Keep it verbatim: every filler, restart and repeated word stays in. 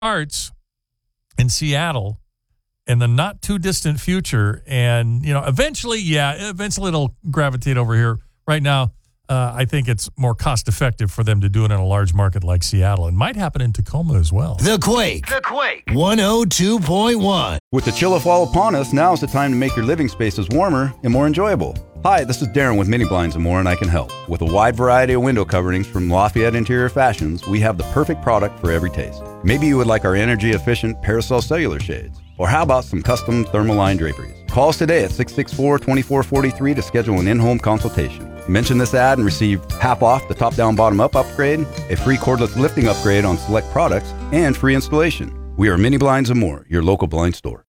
starts in Seattle in the not too distant future. And, you know, eventually, yeah, eventually it'll gravitate over here. Right now, uh, I think it's more cost effective for them to do it in a large market like Seattle. It might happen in Tacoma as well. The Quake. The Quake. one oh two point one. With the chill of fall upon us, now's the time to make your living spaces warmer and more enjoyable. Hi, this is Darren with Mini Blinds and More, and I can help. With a wide variety of window coverings from Lafayette Interior Fashions, we have the perfect product for every taste. Maybe you would like our energy-efficient Parasol cellular shades. Or how about some custom thermal line draperies? Call us today at six six four, two four four three to schedule an in-home consultation. Mention this ad and receive half off the top-down, bottom-up upgrade, a free cordless lifting upgrade on select products, and free installation. We are Mini Blinds and More, your local blind store.